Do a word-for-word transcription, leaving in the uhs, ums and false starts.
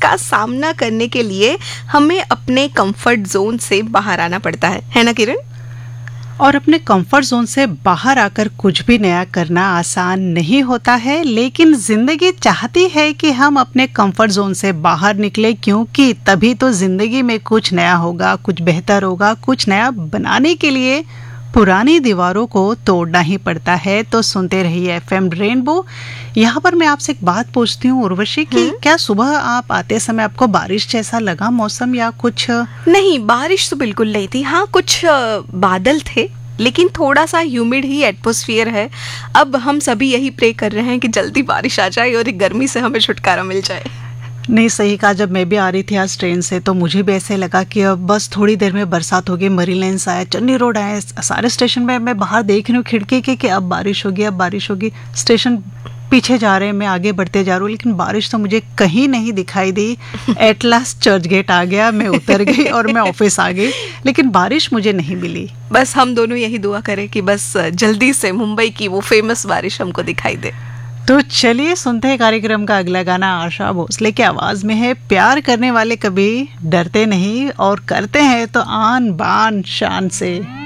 इसका सामना करने के लिए हमें अपने कंफर्ट जोन से बाहर आना पड़ता है, है ना किरण? और अपने कंफर्ट जोन से बाहर आकर कुछ भी नया करना आसान नहीं होता है, लेकिन जिंदगी चाहती है कि हम अपने कंफर्ट जोन से बाहर निकले, क्योंकि तभी तो जिंदगी में कुछ नया होगा, कुछ बेहतर होगा। कुछ नया बनाने के लिए पुरानी दीवारों को तोड़ना ही पड़ता है। तो सुनते रहिए एफएम रेनबो। यहाँ पर मैं आपसे एक बात पूछती हूँ उर्वशी कि क्या सुबह आप आते समय आपको बारिश जैसा लगा मौसम या कुछ? नहीं, बारिश तो बिल्कुल नहीं थी। हाँ, कुछ बादल थे, लेकिन थोड़ा सा ह्यूमिड ही एटमॉस्फेयर है। अब हम सभी यही प्रे कर रहे हैं कि जल्दी बारिश आ जाए और गर्मी से हमें छुटकारा मिल जाए। नहीं, सही कहा। जब मैं भी आ रही थी आज ट्रेन से तो मुझे भी ऐसे लगा कि अब बस थोड़ी देर में बरसात होगी। मरी लाइन्स आया, चन्नी रोड आया, सारे स्टेशन में मैं बाहर देख रही हूँ खिड़की के कि अब बारिश होगी, अब बारिश होगी। स्टेशन पीछे जा रहे हैं, मैं आगे बढ़ते जा रहा हूँ, लेकिन बारिश तो मुझे कहीं नहीं दिखाई दी। एट लास्ट चर्च गेट आ गया, मैं उतर गई और मैं ऑफिस आ गई, लेकिन बारिश मुझे नहीं मिली। बस हम दोनों यही दुआ करें कि बस जल्दी से मुंबई की वो फेमस बारिश हमको दिखाई दे। तो चलिए सुनते हैं कार्यक्रम का अगला गाना। आशा भोसले की आवाज में है। प्यार करने वाले कभी डरते नहीं और करते हैं तो आन बान शान से।